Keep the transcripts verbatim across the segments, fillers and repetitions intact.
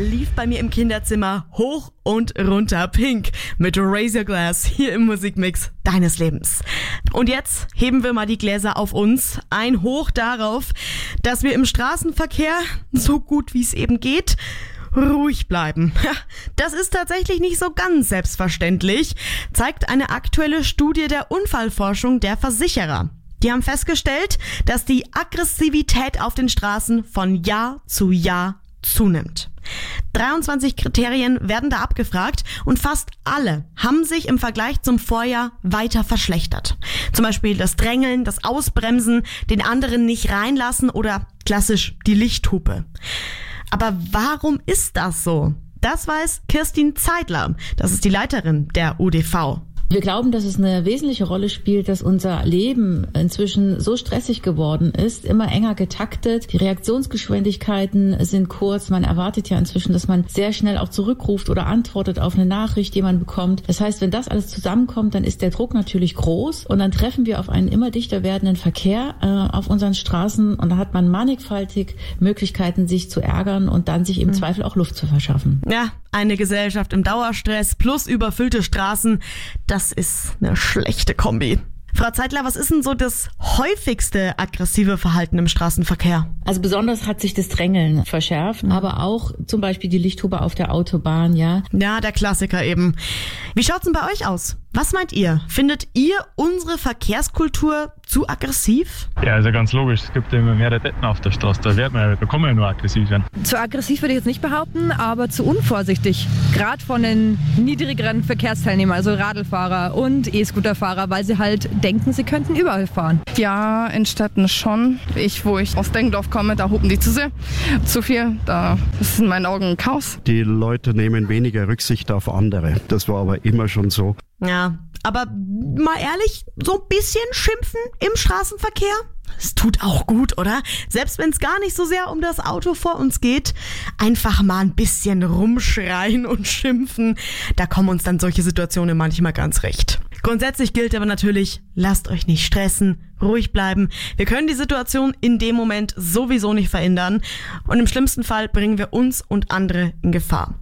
lief bei mir im Kinderzimmer hoch und runter Pink mit Raise Your Glass hier im Musikmix deines Lebens. Und jetzt heben wir mal die Gläser auf uns. Ein Hoch darauf, dass wir im Straßenverkehr, so gut wie es eben geht, ruhig bleiben. Das ist tatsächlich nicht so ganz selbstverständlich, zeigt eine aktuelle Studie der Unfallforschung der Versicherer. Die haben festgestellt, dass die Aggressivität auf den Straßen von Jahr zu Jahr zunimmt. dreiundzwanzig Kriterien werden da abgefragt und fast alle haben sich im Vergleich zum Vorjahr weiter verschlechtert. Zum Beispiel das Drängeln, das Ausbremsen, den anderen nicht reinlassen oder klassisch die Lichthupe. Aber warum ist das so? Das weiß Kirstin Zeidler. Das ist die Leiterin der U D V. Wir glauben, dass es eine wesentliche Rolle spielt, dass unser Leben inzwischen so stressig geworden ist, immer enger getaktet. Die Reaktionsgeschwindigkeiten sind kurz. Man erwartet ja inzwischen, dass man sehr schnell auch zurückruft oder antwortet auf eine Nachricht, die man bekommt. Das heißt, wenn das alles zusammenkommt, dann ist der Druck natürlich groß und dann treffen wir auf einen immer dichter werdenden Verkehr äh, auf unseren Straßen und da hat man mannigfaltig Möglichkeiten, sich zu ärgern und dann sich im mhm. Zweifel auch Luft zu verschaffen. Ja, eine Gesellschaft im Dauerstress plus überfüllte Straßen, das ist eine schlechte Kombi. Frau Zeidler, was ist denn so das häufigste aggressive Verhalten im Straßenverkehr? Also besonders hat sich das Drängeln verschärft, mhm. aber auch zum Beispiel die Lichthupe auf der Autobahn, ja. Ja, der Klassiker eben. Wie schaut's denn bei euch aus? Was meint ihr? Findet ihr unsere Verkehrskultur zu aggressiv? Ja, also ganz logisch. Es gibt immer mehr Detten auf der Straße. Da wird man, da kann man ja nur aggressiv werden. Zu aggressiv würde ich jetzt nicht behaupten, aber zu unvorsichtig. Gerade von den niedrigeren Verkehrsteilnehmern, also Radlfahrer und E-Scooterfahrer, weil sie halt denken, sie könnten überall fahren. Ja, in Städten schon. Ich, wo ich aus Dengdorf komme, da hupen die zu sehr. Zu viel, da ist in meinen Augen ein Chaos. Die Leute nehmen weniger Rücksicht auf andere. Das war aber immer schon so. Ja, aber mal ehrlich, so ein bisschen schimpfen im Straßenverkehr? Es tut auch gut, oder? Selbst wenn es gar nicht so sehr um das Auto vor uns geht, einfach mal ein bisschen rumschreien und schimpfen. Da kommen uns dann solche Situationen manchmal ganz recht. Grundsätzlich gilt aber natürlich, lasst euch nicht stressen, ruhig bleiben. Wir können die Situation in dem Moment sowieso nicht verändern und im schlimmsten Fall bringen wir uns und andere in Gefahr.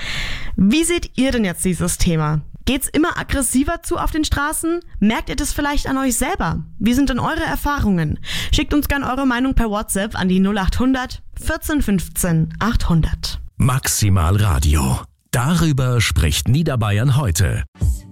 Wie seht ihr denn jetzt dieses Thema? Geht's immer aggressiver zu auf den Straßen? Merkt ihr das vielleicht an euch selber? Wie sind denn eure Erfahrungen? Schickt uns gerne eure Meinung per WhatsApp an die null acht hundert vierzehn fünfzehn achthundert. Maximal Radio. Darüber spricht Niederbayern heute.